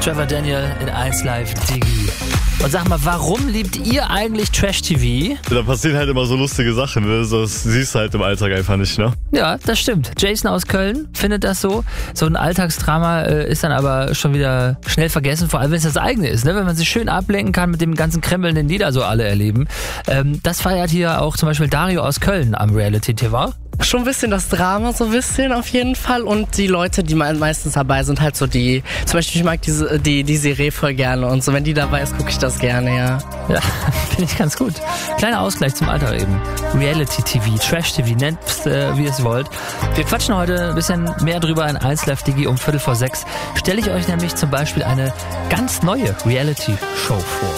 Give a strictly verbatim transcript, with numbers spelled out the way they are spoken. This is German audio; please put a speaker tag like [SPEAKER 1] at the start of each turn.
[SPEAKER 1] Trevor Daniel in eins Live Digi. Und sag mal, warum liebt ihr eigentlich Trash-T V?
[SPEAKER 2] Da passieren halt immer so lustige Sachen, ne? Das siehst du halt im Alltag einfach nicht, ne?
[SPEAKER 1] Ja, das stimmt. Jason aus Köln findet das so. So ein Alltagsdrama äh, ist dann aber schon wieder schnell vergessen, vor allem wenn es das eigene ist, ne? Wenn man sich schön ablenken kann mit dem ganzen Krempeln, den die da so alle erleben. Ähm, das feiert hier auch zum Beispiel Dario aus Köln am Reality-T V.
[SPEAKER 3] Schon ein bisschen das Drama, so ein bisschen auf jeden Fall. Und die Leute, die meistens dabei sind, halt so die, zum Beispiel ich mag diese, die, die Serie voll gerne und so, wenn die dabei ist, gucke ich das gerne, ja.
[SPEAKER 1] Ja, finde ich ganz gut. Kleiner Ausgleich zum Alltag eben. Reality-T V, Trash-T V, nennt äh, wie ihr es wollt. Wir quatschen heute ein bisschen mehr drüber in eins Live Digi um Viertel vor sechs. Stelle ich euch nämlich zum Beispiel eine ganz neue Reality-Show vor.